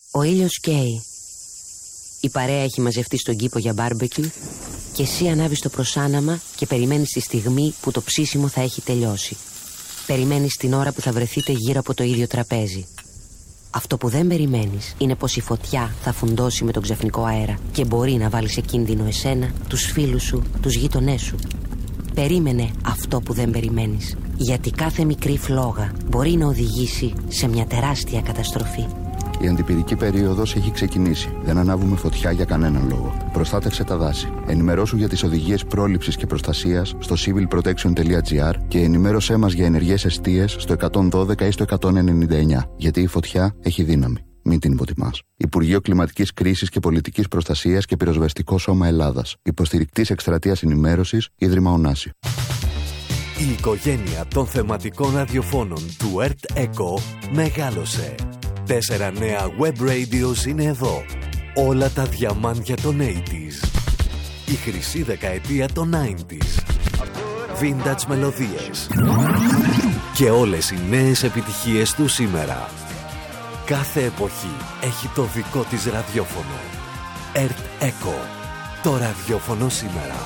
Ο ήλιος καίει. Η παρέα έχει μαζευτεί στον κήπο για μπάρμπεκιου και εσύ ανάβεις το προσάναμα και περιμένεις τη στιγμή που το ψήσιμο θα έχει τελειώσει. Περιμένεις την ώρα που θα βρεθείτε γύρω από το ίδιο τραπέζι. Αυτό που δεν περιμένεις είναι πως η φωτιά θα φουντώσει με τον ξαφνικό αέρα και μπορεί να βάλει σε κίνδυνο εσένα, τους φίλους σου, τους γείτονές σου. Περίμενε αυτό που δεν περιμένεις, γιατί κάθε μικρή φλόγα μπορεί να οδηγήσει σε μια τεράστια καταστροφή. Η αντιπυρική περίοδος έχει ξεκινήσει. Δεν ανάβουμε φωτιά για κανέναν λόγο. Προστάτεψε τα δάση. Ενημερώσου για τις οδηγίες πρόληψης και προστασίας στο civilprotection.gr και ενημέρωσέ μας για ενεργές εστίες στο 112 ή στο 199. Γιατί η φωτιά έχει δύναμη. Μην την υποτιμάς. Υπουργείο Κλιματικής Κρίσης και Πολιτικής Προστασίας και Πυροσβεστικό Σώμα Ελλάδας. Υποστηρικτής εκστρατείας ενημέρωσης, Ίδρυμα Ωνάση. Η οικογένεια των θεματικών ραδιοφώνων του Earth Echo μεγάλωσε. 4 νέα web radios είναι εδώ. Όλα τα διαμάντια των 80s. Η χρυσή δεκαετία των 90s. Vintage μελωδίες. Και όλες οι νέες επιτυχίες του σήμερα. Κάθε εποχή έχει το δικό της ραδιόφωνο. Earth Echo. Το ραδιόφωνο σήμερα.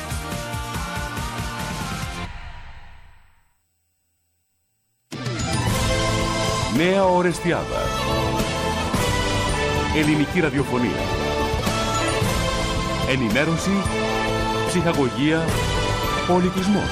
Νέα Ορεστιάδα. Ελληνική ραδιοφωνία. Ενημέρωση, ψυχαγωγία, πολιτισμός.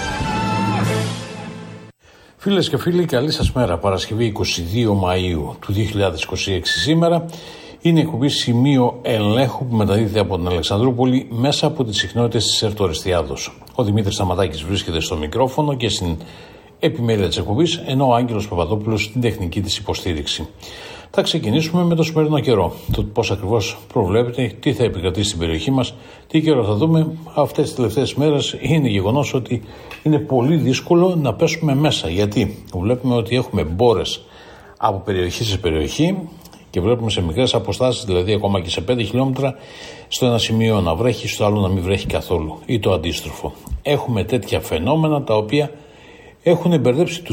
Φίλες και φίλοι, καλή σας μέρα. Παρασκευή 22 Μαΐου του 2026 σήμερα. Είναι η εκπομπή Σημείο Ελέγχου που μεταδίδεται από την Αλεξανδρούπολη μέσα από τις συχνότητες της Earth Ορεστιάδος. Ο Δημήτρης Σταματάκης βρίσκεται στο μικρόφωνο και στην επιμέλεια της εκπομπής, ενώ ο Άγγελος Παπαδόπουλος στην τεχνική της υποστήριξη. Θα ξεκινήσουμε με το σημερινό καιρό. Το πώς ακριβώς προβλέπεται, τι θα επικρατήσει στην περιοχή μας, τι καιρό θα δούμε. Αυτές τις τελευταίες μέρες είναι γεγονός ότι είναι πολύ δύσκολο να πέσουμε μέσα. Γιατί βλέπουμε ότι έχουμε μπόρες από περιοχή σε περιοχή και βλέπουμε σε μικρές αποστάσεις, δηλαδή ακόμα και σε 5 χιλιόμετρα, στο ένα σημείο να βρέχει, στο άλλο να μην βρέχει καθόλου ή το αντίστροφο. Έχουμε τέτοια φαινόμενα τα οποία έχουν μπερδέψει τους